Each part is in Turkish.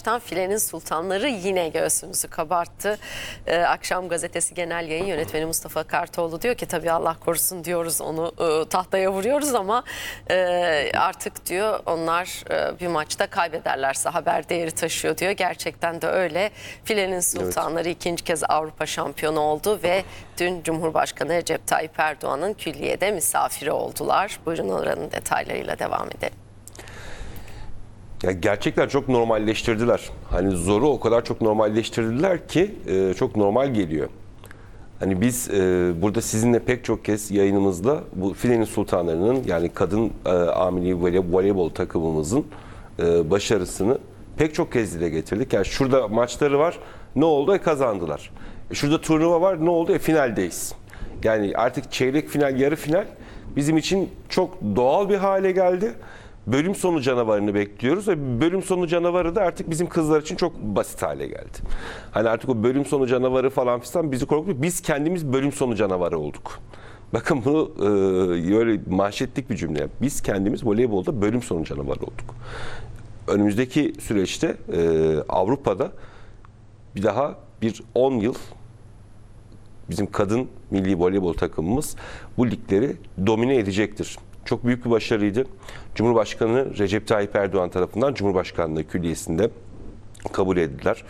Daş'tan filenin sultanları yine göğsümüzü kabarttı. Akşam gazetesi genel yayın yönetmeni Mustafa Kartoğlu diyor ki tabii Allah korusun diyoruz onu tahtaya vuruyoruz ama artık diyor onlar bir maçta kaybederlerse haber değeri taşıyor diyor. Gerçekten de öyle. Filenin sultanları ikinci kez Avrupa şampiyonu oldu ve dün Cumhurbaşkanı Recep Tayyip Erdoğan'ın külliyede misafiri oldular. Buyurun oranın detaylarıyla devam edelim. Ya gerçekten çok normalleştirdiler. Hani zoru o kadar çok normalleştirdiler ki çok normal geliyor. Hani biz burada sizinle pek çok kez yayınımızda bu filenin sultanlarının yani kadın amili voleybol takımımızın başarısını pek çok kez dile getirdik. Yani şurada maçları var, ne oldu? Kazandılar. Şurada turnuva var, ne oldu? Finaldeyiz. Yani artık çeyrek final, yarı final bizim için çok doğal bir hale geldi. Bölüm sonu canavarını bekliyoruz ve bölüm sonu canavarı da artık bizim kızlar için çok basit hale geldi. Hani artık o bölüm sonu canavarı falan filan bizi korkutuyor. Biz kendimiz bölüm sonu canavarı olduk. Bakın bunu böyle manşetlik bir cümle. Biz kendimiz voleybolda bölüm sonu canavarı olduk. Önümüzdeki süreçte Avrupa'da bir daha bir 10 yıl bizim kadın milli voleybol takımımız bu ligleri domine edecektir. Çok büyük bir başarıydı. Cumhurbaşkanı Recep Tayyip Erdoğan tarafından Cumhurbaşkanlığı Külliyesi'nde kabul edildiler.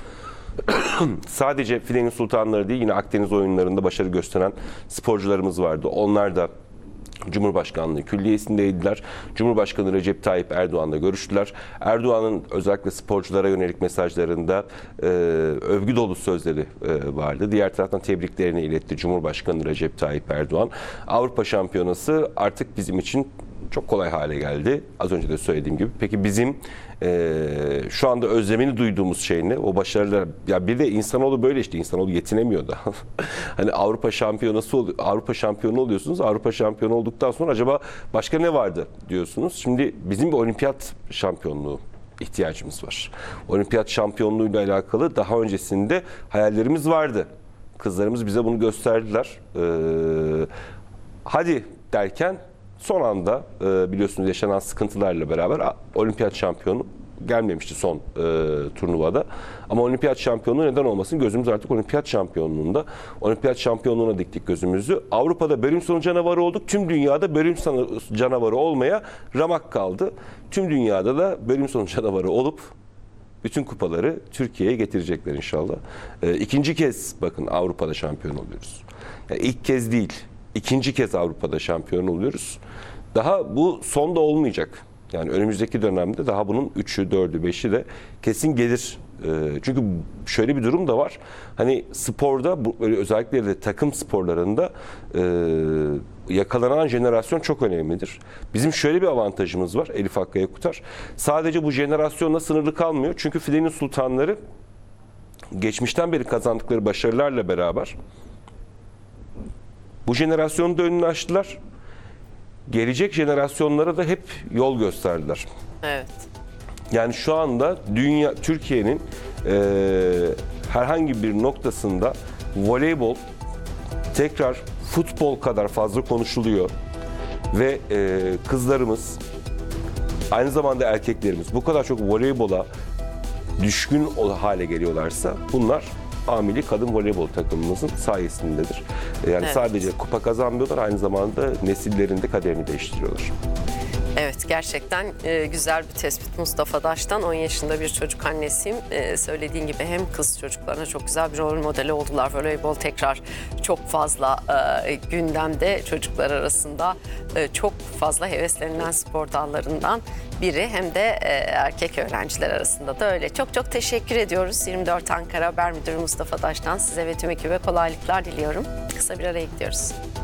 Sadece filenin sultanları değil, yine Akdeniz oyunlarında başarı gösteren sporcularımız vardı. Onlar da Cumhurbaşkanlığı Külliyesi'ndeydiler. Cumhurbaşkanı Recep Tayyip Erdoğan'la görüştüler. Erdoğan'ın özellikle sporculara yönelik mesajlarında övgü dolu sözleri vardı. Diğer taraftan tebriklerini iletti Cumhurbaşkanı Recep Tayyip Erdoğan. Avrupa Şampiyonası artık bizim için çok kolay hale geldi. Az önce de söylediğim gibi. Peki bizim şu anda özlemini duyduğumuz şey ne? O başarılar. Ya bir de insanoğlu böyle işte. İnsanoğlu yetinemiyor da. Hani Avrupa şampiyonu oluyorsunuz. Avrupa şampiyonu olduktan sonra acaba başka ne vardı diyorsunuz. Şimdi bizim bir olimpiyat şampiyonluğu ihtiyacımız var. Olimpiyat şampiyonluğuyla alakalı daha öncesinde hayallerimiz vardı. Kızlarımız bize bunu gösterdiler. Hadi derken son anda biliyorsunuz yaşanan sıkıntılarla beraber olimpiyat şampiyonu gelmemişti son turnuvada. Ama olimpiyat şampiyonluğu neden olmasın? Gözümüz artık olimpiyat şampiyonluğunda. Olimpiyat şampiyonluğuna diktik gözümüzü. Avrupa'da bölüm sonu canavarı olduk. Tüm dünyada bölüm sonu canavarı olmaya ramak kaldı. Tüm dünyada da bölüm sonu canavarı olup bütün kupaları Türkiye'ye getirecekler inşallah. İkinci kez bakın Avrupa'da şampiyon oluyoruz. Yani ilk kez değil. İkinci kez Avrupa'da şampiyon oluyoruz. Daha bu son da olmayacak. Yani önümüzdeki dönemde daha bunun 3'ü, 4'ü, 5'i de kesin gelir. Çünkü şöyle bir durum da var. Hani sporda, özellikle de takım sporlarında yakalanan jenerasyon çok önemlidir. Bizim şöyle bir avantajımız var Elif Hakkı Yakutar. Sadece bu jenerasyonla sınırlı kalmıyor. Çünkü filenin sultanları geçmişten beri kazandıkları başarılarla beraber bu jenerasyonun da önünü açtılar. Gelecek jenerasyonlara da hep yol gösterdiler. Evet. Yani şu anda Türkiye'nin herhangi bir noktasında voleybol tekrar futbol kadar fazla konuşuluyor. Ve kızlarımız, aynı zamanda erkeklerimiz bu kadar çok voleybola düşkün hale geliyorlarsa bunlar amili kadın voleybol takımımızın sayesindedir. Yani sadece kupa kazanmıyorlar, aynı zamanda nesillerin de kaderini değiştiriyorlar. Evet, gerçekten güzel bir tespit Mustafa Daş'tan. 10 yaşında bir çocuk annesiyim. Söylediğin gibi hem kız çocuklarına çok güzel bir rol modeli oldular. Voleybol tekrar çok fazla gündemde çocuklar arasında çok fazla heveslenilen spor dallarından biri. Hem de erkek öğrenciler arasında da öyle. Çok çok teşekkür ediyoruz. 24 Ankara Haber Müdürü Mustafa Daş'tan size ve tüm ekibe kolaylıklar diliyorum. Kısa bir araya gidiyoruz.